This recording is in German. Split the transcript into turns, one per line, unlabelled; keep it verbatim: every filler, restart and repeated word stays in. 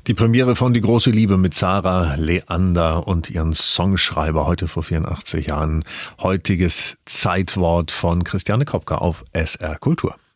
Die Premiere von Die große Liebe mit Sarah Leander und ihren Songschreiber heute vor vierundachtzig Jahren. Heutiges Zeitwort von Christiane Kopka auf S R Kultur.